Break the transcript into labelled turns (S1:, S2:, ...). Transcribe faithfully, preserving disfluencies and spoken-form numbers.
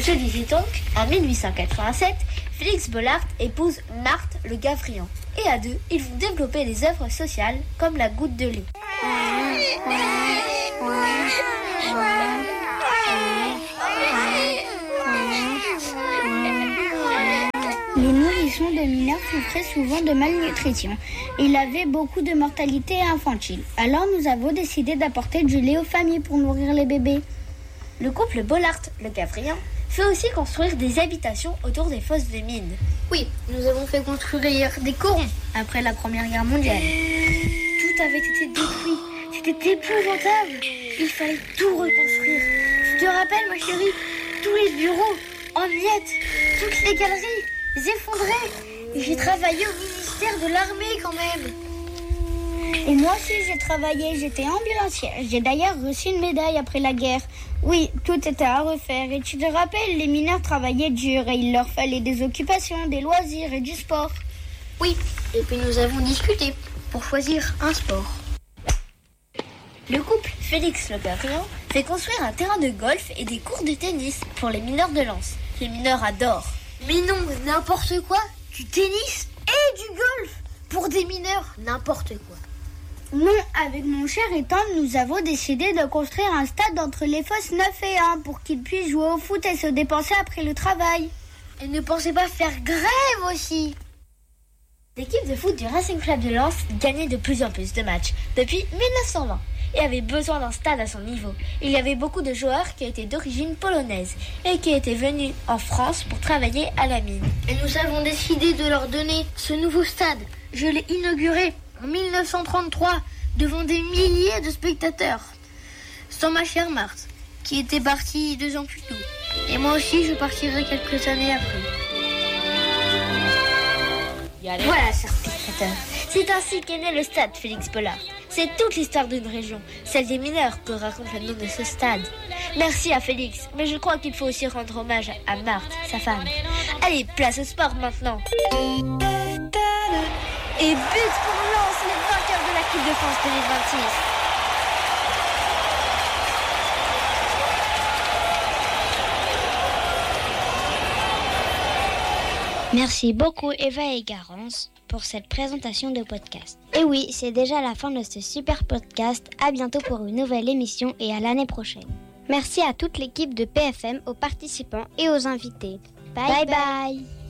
S1: Je disais donc, en dix-huit cent quatre-vingt-sept, Félix Bollaert épouse Marthe Le Gavrian. Et à deux, ils vont développer des œuvres sociales comme la goutte de lait.
S2: Les nourrissons de mineurs souffraient souvent de malnutrition. Il avait beaucoup de mortalité infantile. Alors nous avons décidé d'apporter du lait aux familles pour nourrir les bébés.
S1: Le couple Bollaert-Le Gavrian fait aussi construire des habitations autour des fosses de mines.
S3: Oui, nous avons fait construire des corons après la Première Guerre mondiale.
S1: Tout avait été détruit. C'était épouvantable. Il fallait tout reconstruire. Tu te rappelles, ma chérie, tous les bureaux en miettes, toutes les galeries effondrées. Et j'ai travaillé au ministère de l'Armée quand même.
S2: Et moi aussi j'ai travaillé, j'étais ambulancière. J'ai d'ailleurs reçu une médaille après la guerre. Oui, tout était à refaire. Et tu te rappelles, les mineurs travaillaient dur et il leur fallait des occupations, des loisirs et du sport.
S3: Oui, et puis nous avons discuté pour choisir un sport.
S1: Le couple Félix Le Gavrian fait construire un terrain de golf et des cours de tennis pour les mineurs de Lens. Les mineurs adorent.
S3: Mais non, n'importe quoi. Du tennis et du golf pour des mineurs, n'importe quoi.
S2: Non, avec mon cher et tendre, nous avons décidé de construire un stade entre les fosses neuf et un pour qu'ils puissent jouer au foot et se dépenser après le travail.
S3: Et ne pensez pas faire grève aussi.
S1: L'équipe de foot du Racing Club de Lens gagnait de plus en plus de matchs depuis mille neuf cent vingt et avait besoin d'un stade à son niveau. Il y avait beaucoup de joueurs qui étaient d'origine polonaise et qui étaient venus en France pour travailler à la mine.
S3: Et nous avons décidé de leur donner ce nouveau stade. Je l'ai inauguré en mille neuf cent trente-trois devant des milliers de spectateurs. Sans ma chère Marthe, qui était partie deux ans plus tôt. Et moi aussi, je partirai quelques années après.
S1: Voilà, chers spectateurs. C'est ainsi qu'est né le stade Félix Bollaert. C'est toute l'histoire d'une région, celle des mineurs, que raconte le nom de ce stade. Merci à Félix, mais je crois qu'il faut aussi rendre hommage à Marthe, sa femme. Allez, place au sport maintenant. Et but pour Lens, les vainqueurs de la Coupe de France deux mille vingt-six.
S4: Merci beaucoup Eva et Garance pour cette présentation de podcast. Et oui, c'est déjà la fin de ce super podcast. À bientôt pour une nouvelle émission et à l'année prochaine. Merci à toute l'équipe de P F M, aux participants et aux invités. Bye bye, bye. bye.